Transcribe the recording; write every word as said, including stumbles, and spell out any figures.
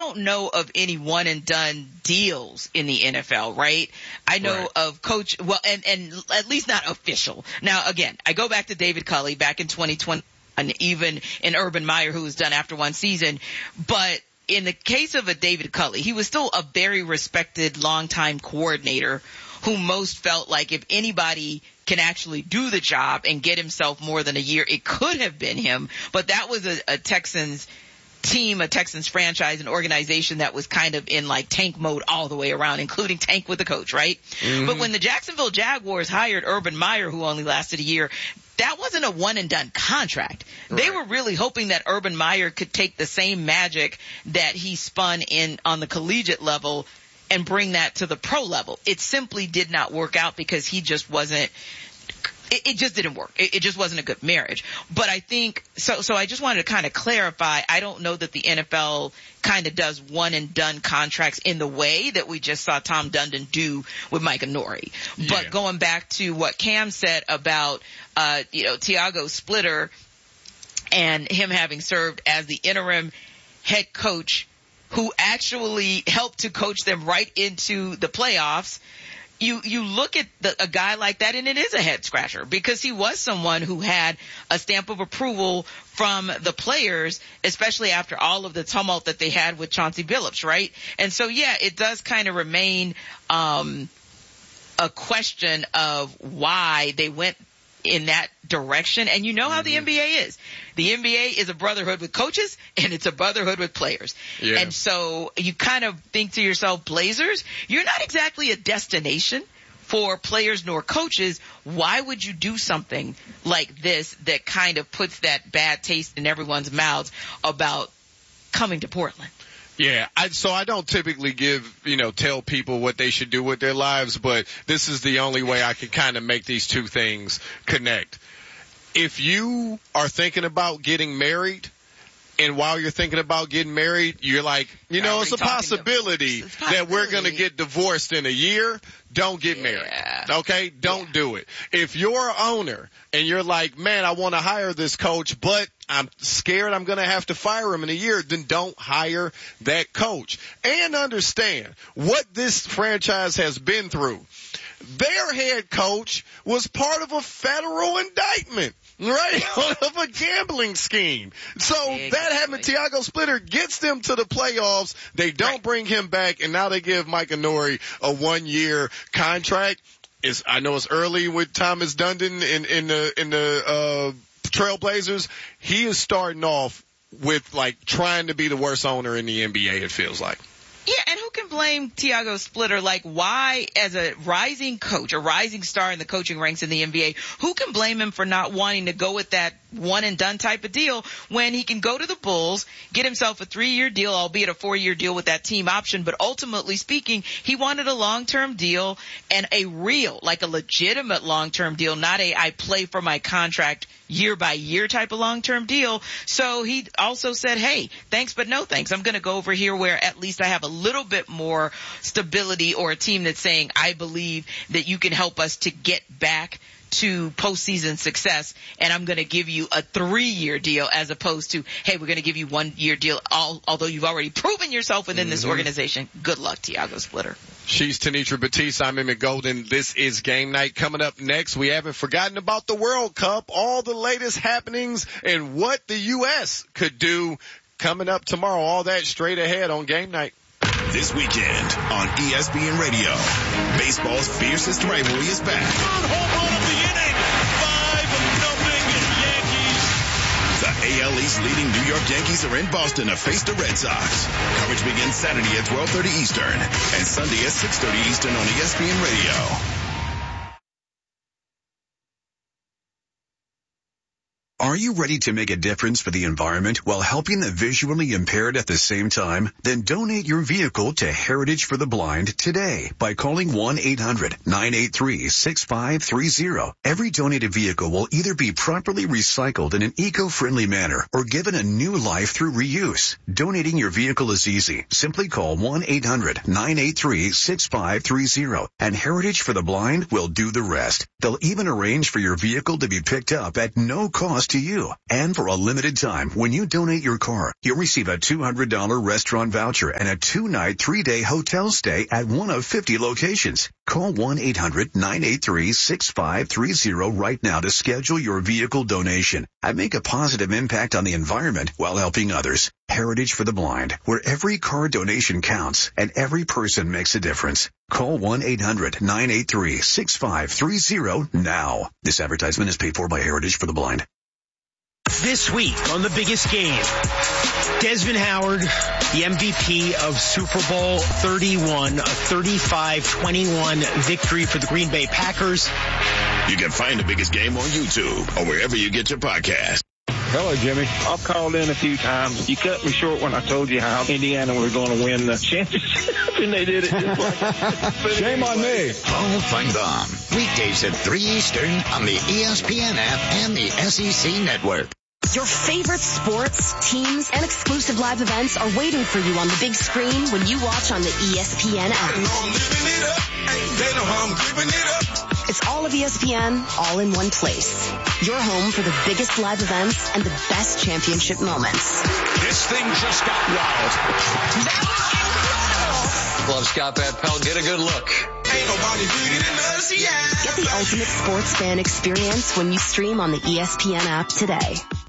don't know of any one and done deals in the N F L, right? I know right. of coach, well, and, and at least not official. Now, again, I go back to David Culley back in twenty twenty, and even in Urban Meyer, who was done after one season. But in the case of a David Culley, he was still a very respected longtime coordinator who most felt like if anybody can actually do the job and get himself more than a year, it could have been him. But that was a, a Texans team, a Texans franchise, an organization that was kind of in like tank mode all the way around, including tank with the coach, right? Mm-hmm. But when the Jacksonville Jaguars hired Urban Meyer, who only lasted a year, that wasn't a one and done contract. Right. They were really hoping that Urban Meyer could take the same magic that he spun in on the collegiate level and bring that to the pro level. It simply did not work out because he just wasn't, it, it just didn't work. It, it just wasn't a good marriage. But I think, so, so I just wanted to kind of clarify, I don't know that the N F L kind of does one and done contracts in the way that we just saw Tom Dundon do with Micah Nori. Yeah. But going back to what Cam said about, uh, you know, Tiago Splitter and him having served as the interim head coach who actually helped to coach them right into the playoffs, you, you look at the, a guy like that and it is a head scratcher because he was someone who had a stamp of approval from the players, especially after all of the tumult that they had with Chauncey Billups, right? And so, yeah, it does kind of remain, um, a question of why they went in that direction. And you know how mm-hmm. the N B A is. The N B A is a brotherhood with coaches and it's a brotherhood with players. Yeah. And so you kind of think to yourself, Blazers, you're not exactly a destination for players nor coaches. Why would you do something like this that kind of puts that bad taste in everyone's mouths about coming to Portland? Yeah, I, so I don't typically give, you know, tell people what they should do with their lives, but this is the only way I can kind of make these two things connect. If you are thinking about getting married, and while you're thinking about getting married, you're like, you know, it's a possibility that we're going to get divorced in a year. Don't get yeah. married. Okay? Don't yeah. do it. If you're an owner and you're like, man, I want to hire this coach, but I'm scared I'm going to have to fire him in a year, then don't hire that coach. And understand what this franchise has been through. Their head coach was part of a federal indictment. Right, of a gambling scheme. So exactly. that having Tiago Splitter gets them to the playoffs. They don't right. bring him back, and now they give Micah Nori a one-year contract. It's, I know it's early with Thomas Dundon in, in the in the uh, Trailblazers. He is starting off with like trying to be the worst owner in the N B A. It feels like. Yeah, and who can blame Tiago Splitter? Like, why, as a rising coach, a rising star in the coaching ranks in the N B A, who can blame him for not wanting to go with that one-and-done type of deal when he can go to the Bulls, get himself a three-year deal, albeit a four-year deal with that team option, but ultimately speaking, he wanted a long-term deal and a real, like a legitimate long-term deal, not a I play for my contract year-by-year type of long-term deal. So he also said, hey, thanks but no thanks. I'm going to go over here where at least I have a little bit more stability, or a team that's saying, I believe that you can help us to get back to postseason success, and I'm going to give you a three-year deal as opposed to, hey, we're going to give you one-year deal, all, although you've already proven yourself within mm-hmm. this organization. Good luck, Tiago Splitter. She's Tenitra Batiste. I'm Emmett Golden. This is Game Night. Coming up next, we haven't forgotten about the World Cup, all the latest happenings, and what the U S could do coming up tomorrow. All that straight ahead on Game Night. This weekend on E S P N Radio, baseball's fiercest rivalry is back. Third home run of the inning, five nothing Yankees. The A L East leading New York Yankees are in Boston to face the Red Sox. Coverage begins Saturday at twelve thirty Eastern and Sunday at six thirty Eastern on E S P N Radio. Are you ready to make a difference for the environment while helping the visually impaired at the same time? Then donate your vehicle to Heritage for the Blind today by calling one eight hundred nine eight three six five three zero. Every donated vehicle will either be properly recycled in an eco-friendly manner or given a new life through reuse. Donating your vehicle is easy. Simply call one eight hundred nine eight three six five three zero and Heritage for the Blind will do the rest. They'll even arrange for your vehicle to be picked up at no cost to you. And for a limited time, when you donate your car, you'll receive a two hundred dollars restaurant voucher and a two-night, three-day hotel stay at one of fifty locations. Call one eight hundred nine eight three six five three zero right now to schedule your vehicle donation and make a positive impact on the environment while helping others. Heritage for the Blind, where every car donation counts and every person makes a difference. Call one eight hundred nine eight three six five three zero now. This advertisement is paid for by Heritage for the Blind. This week on The Biggest Game, Desmond Howard, the M V P of Super Bowl thirty-one, a thirty-five twenty-one victory for the Green Bay Packers. You can find The Biggest Game on YouTube or wherever you get your podcast. Hello, Jimmy. I've called in a few times. You cut me short when I told you how Indiana was going to win the championship, and they did it just like Shame on me. Paul Feinbaum, weekdays at three Eastern on the E S P N app and the S E C Network. Your favorite sports, teams, and exclusive live events are waiting for you on the big screen when you watch on the E S P N app. They know how I'm giving it up. It's all of E S P N, all in one place. Your home for the biggest live events and the best championship moments. This thing just got wild. Love Scott Van Pelt. Get a good look. Ain't nobody bigger than us, yeah. Get the ultimate sports fan experience when you stream on the E S P N app today.